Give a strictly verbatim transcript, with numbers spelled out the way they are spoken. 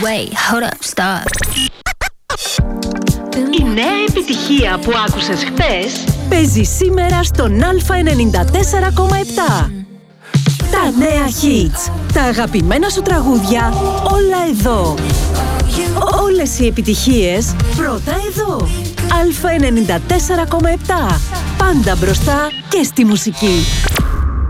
Wait, hold up, stop. Η νέα επιτυχία που άκουσες χθες παίζει σήμερα στον Α ενενήντα τέσσερα κόμμα επτά. Τα νέα hits, τα αγαπημένα σου τραγούδια, όλα εδώ. Όλες οι επιτυχίες, πρώτα εδώ. Α ενενήντα τέσσερα κόμμα επτά. Πάντα μπροστά και στη μουσική.